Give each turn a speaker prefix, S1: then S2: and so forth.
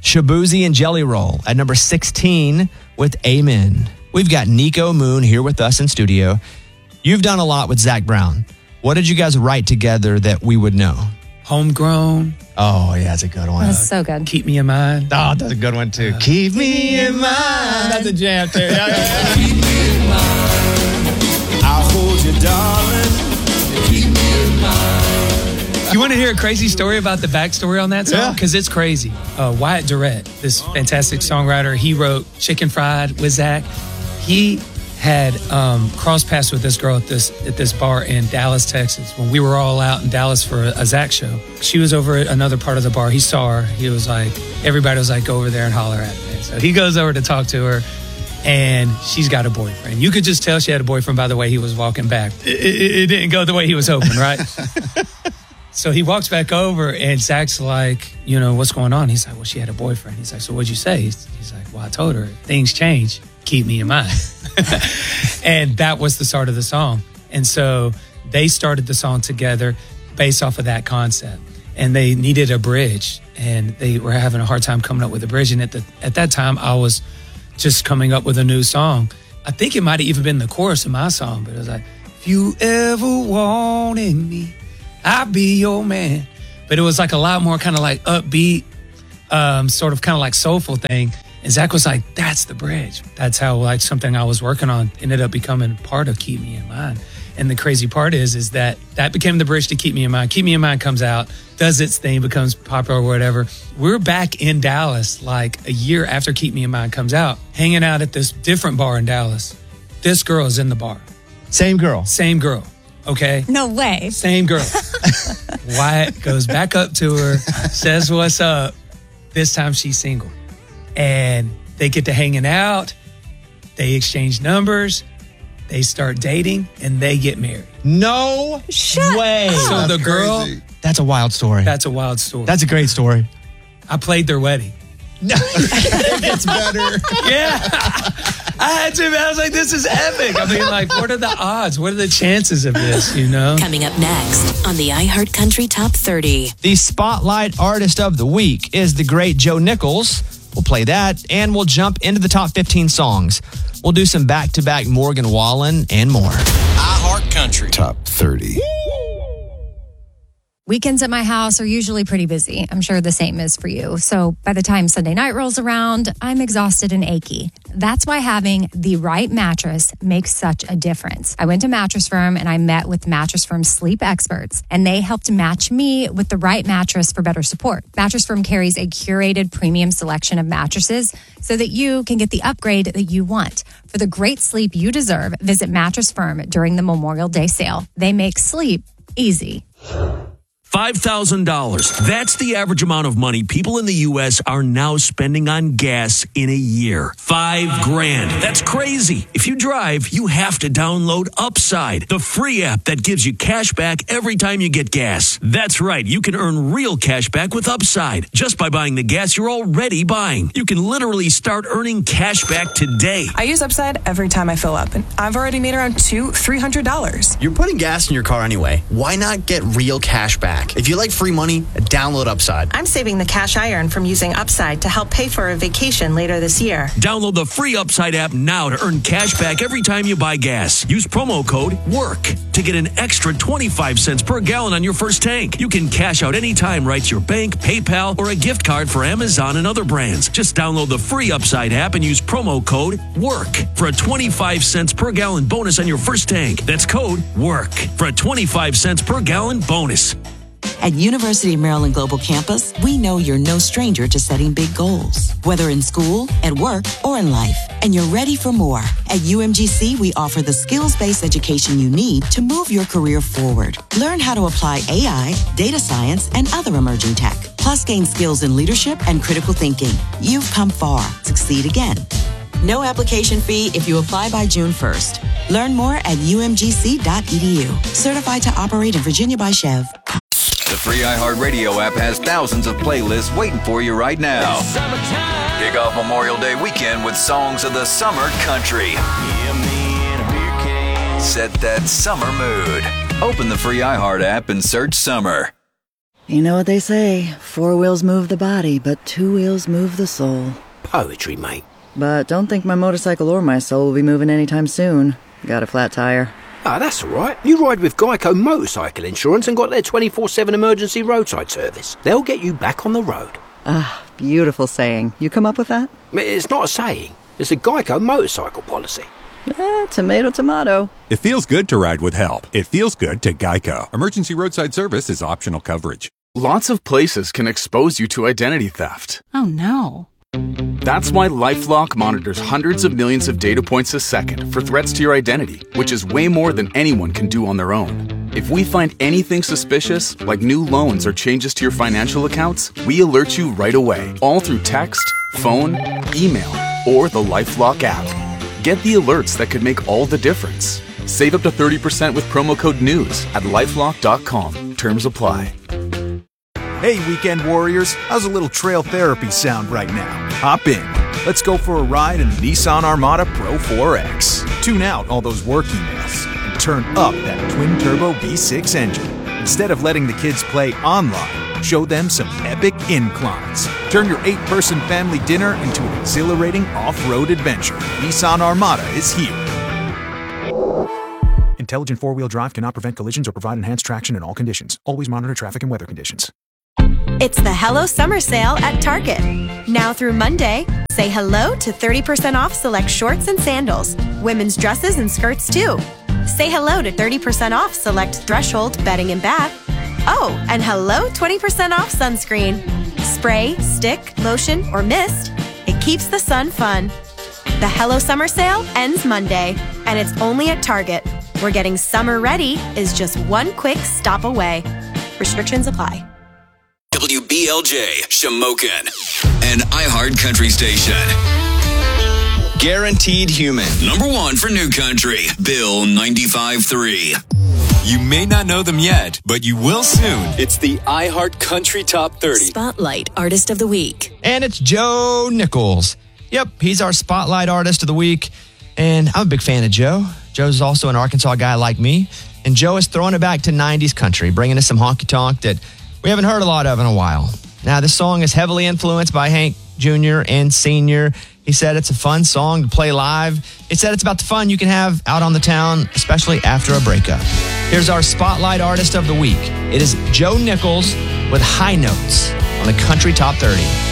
S1: Shabuzi and Jelly Roll at number 16 with Amen. We've got Nico Moon here with us in studio. You've done a lot with Zach Brown. What did you guys write together that we would know?
S2: Homegrown.
S1: Oh, yeah, that's a good one.
S3: That's so good.
S2: Keep Me in Mind.
S1: Oh, that's a good one, too. Keep me in mind.
S2: That's a jam, too.
S4: Keep me in mind. I'll hold you, darling. Keep me in mind.
S2: You want to hear a crazy story about the backstory on that song?
S1: Yeah.
S2: Because it's crazy. Wyatt Durrett, this fantastic songwriter, he wrote Chicken Fried with Zach. He had cross paths with this girl at this bar in Dallas, Texas, when we were all out in Dallas for a Zach show. She was over at another part of the bar. He saw her. He was like, everybody was like, go over there and holler at her. So he goes over to talk to her, and she's got a boyfriend. You could just tell she had a boyfriend by the way he was walking back. It didn't go the way he was hoping, right? So he walks back over, and Zach's like, what's going on? He's like, well, she had a boyfriend. He's like, so what'd you say? He's like, well, I told her, things change. Keep me in mind. And that was the start of the song. And so they started the song together based off of that concept. And they needed a bridge, and they were having a hard time coming up with a bridge. And at that time, I was just coming up with a new song. I think it might have even been the chorus of my song, but it was like, if you ever wanted me, I'll be your man. But it was like a lot more kind of like upbeat, sort of kind of like soulful thing. And Zach was like, that's the bridge. That's how like something I was working on ended up becoming part of Keep Me in Mind. And the crazy part is that became the bridge to Keep Me in Mind. Keep Me in Mind comes out, does its thing, becomes popular or whatever. We're back in Dallas like a year after Keep Me in Mind comes out, hanging out at this different bar in Dallas. This girl is in the bar.
S1: Same girl.
S2: Same girl. Okay?
S3: No way.
S2: Same girl. Wyatt goes back up to her, says what's up. This time she's single. And they get to hanging out. They exchange numbers. They start dating, and they get married.
S1: No way.
S2: So the girl...
S5: Crazy.
S1: That's a wild story.
S2: That's a wild story.
S1: That's a great story.
S2: I played their wedding.
S1: It gets better.
S2: Yeah. I had to. I was like, this is epic. I mean, like, what are the odds? What are the chances of this,
S6: Coming up next on the iHeartCountry Top 30.
S1: The Spotlight Artist of the Week is the great Joe Nichols. We'll play that, and we'll jump into the top 15 songs. We'll do some back-to-back Morgan Wallen and more.
S4: iHeartCountry Top 30.
S3: Weekends at my house are usually pretty busy. I'm sure the same is for you. So by the time Sunday night rolls around, I'm exhausted and achy. That's why having the right mattress makes such a difference. I went to Mattress Firm and I met with Mattress Firm's sleep experts, and they helped match me with the right mattress for better support. Mattress Firm carries a curated premium selection of mattresses so that you can get the upgrade that you want. For the great sleep you deserve, visit Mattress Firm during the Memorial Day sale. They make sleep easy.
S7: $5,000. That's the average amount of money people in the U.S. are now spending on gas in a year. $5,000. That's crazy. If you drive, you have to download Upside, the free app that gives you cash back every time you get gas. That's right. You can earn real cash back with Upside just by buying the gas you're already buying. You can literally start earning cash back today.
S8: I use Upside every time I fill up, and I've already made around $300.
S9: You're putting gas in your car anyway. Why not get real cash back? If you like free money, download Upside.
S8: I'm saving the cash I earn from using Upside to help pay for a vacation later this year.
S7: Download the free Upside app now to earn cash back every time you buy gas. Use promo code WORK to get an extra 25 cents per gallon on your first tank. You can cash out anytime right to your bank, PayPal, or a gift card for Amazon and other brands. Just download the free Upside app and use promo code WORK for a 25 cents per gallon bonus on your first tank. That's code WORK for a 25 cents per gallon bonus.
S10: At University of Maryland Global Campus, we know you're no stranger to setting big goals, whether in school, at work, or in life, and you're ready for more. At UMGC, we offer the skills-based education you need to move your career forward. Learn how to apply AI, data science, and other emerging tech, plus gain skills in leadership and critical thinking. You've come far. Succeed again. No application fee if you apply by June 1st. Learn more at umgc.edu. Certified to operate in Virginia by Chev.
S11: The free iHeartRadio app has thousands of playlists waiting for you right now. Kick off Memorial Day weekend with songs of the summer country. Set that summer mood. Open the free iHeart app and search summer.
S5: You know what they say, 4 wheels move the body, but 2 wheels move the soul.
S12: Poetry, mate.
S5: But don't think my motorcycle or my soul will be moving anytime soon. Got a flat tire.
S12: Ah, that's all right. You ride with Geico Motorcycle Insurance and got their 24/7 emergency roadside service. They'll get you back on the road.
S5: Ah, beautiful saying. You come up with that?
S12: It's not a saying. It's a Geico motorcycle policy.
S5: Tomato, tomato.
S13: It feels good to ride with help. It feels good to Geico. Emergency roadside service is optional coverage.
S14: Lots of places can expose you to identity theft.
S15: Oh no.
S14: That's why LifeLock monitors hundreds of millions of data points a second for threats to your identity, which is way more than anyone can do on their own. If we find anything suspicious, like new loans or changes to your financial accounts, we alert you right away, all through text, phone, email, or the LifeLock app. Get the alerts that could make all the difference. Save up to 30% with promo code NEWS at LifeLock.com. Terms apply.
S16: Hey, weekend warriors, how's a little trail therapy sound right now? Hop in. Let's go for a ride in the Nissan Armada Pro 4X. Tune out all those work emails and turn up that twin-turbo V6 engine. Instead of letting the kids play online, show them some epic inclines. Turn your 8-person family dinner into an exhilarating off-road adventure. Nissan Armada is here. Intelligent four-wheel drive cannot prevent collisions or provide enhanced traction in all conditions. Always monitor traffic and weather conditions.
S17: It's the Hello Summer Sale at Target. Now through Monday, say hello to 30% off select shorts and sandals, women's dresses and skirts too. Say hello to 30% off select Threshold bedding and bath. Oh, and hello 20% off sunscreen. Spray, stick, lotion, or mist. It keeps the sun fun. The Hello Summer Sale ends Monday, and it's only at Target, where getting summer ready is just one quick stop away. Restrictions apply.
S11: WBLJ, Shamokin, an iHeart Country station. Guaranteed Human. Number 1 for New Country, Bill 95.3.
S18: You may not know them yet, but you will soon. It's the iHeart Country Top 30.
S6: Spotlight Artist of the Week.
S1: And it's Joe Nichols. Yep, he's our Spotlight Artist of the Week. And I'm a big fan of Joe. Joe's also an Arkansas guy like me. And Joe is throwing it back to 90s country, bringing us some honky-tonk that we haven't heard a lot of in a while. Now, this song is heavily influenced by Hank Jr. and Sr. He said it's a fun song to play live. He said it's about the fun you can have out on the town, especially after a breakup. Here's our Spotlight Artist of the Week. It is Joe Nichols with High Notes on the Country Top 30.